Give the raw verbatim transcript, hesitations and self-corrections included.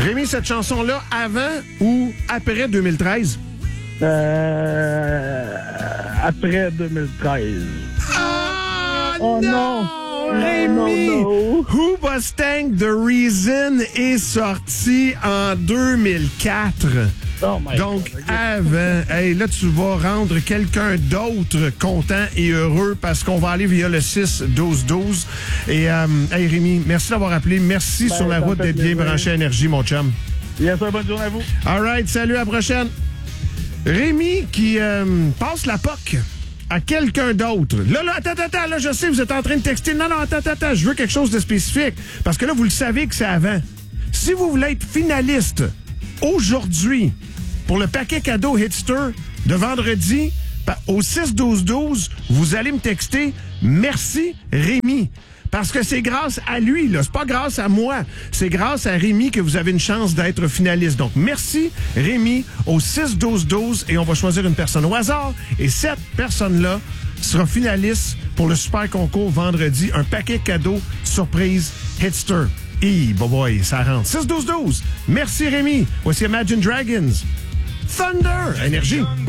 Rémi, cette chanson-là, avant ou après deux mille treize? Euh, après deux mille treize. Oh, Oh non! non! Non, Rémi! non, non. Who Mustang The Reason est sorti en deux mille quatre. Oh my Donc, God, okay. avant, hey, là, tu vas rendre quelqu'un d'autre content et heureux parce qu'on va aller via le six douze douze. Et, euh, hey, Rémi, merci d'avoir appelé. Merci Ben, sur la ça me route fait d'être bien plaisir. branché à Énergie, mon chum. Yes, sir, bonne journée à vous. All right, salut, à la prochaine. Rémi qui euh, passe la P O C à quelqu'un d'autre. Là, là, attends, attends, là, je sais, vous êtes en train de texter. Non, non, attends, attends, je veux quelque chose de spécifique. Parce que là, vous le savez que c'est avant. Si vous voulez être finaliste aujourd'hui pour le paquet cadeau Hitster de vendredi, au six douze douze, vous allez me texter « Merci Rémi ». Parce que c'est grâce à lui, là. C'est pas grâce à moi. C'est grâce à Rémi que vous avez une chance d'être finaliste. Donc, merci, Rémi, au six douze douze et on va choisir une personne au hasard. Et cette personne-là sera finaliste pour le super concours vendredi. Un paquet cadeau surprise Hitster. Hi, boy, boy, ça rentre. six douze douze. Merci, Rémi. Voici Imagine Dragons. Thunder. Énergie.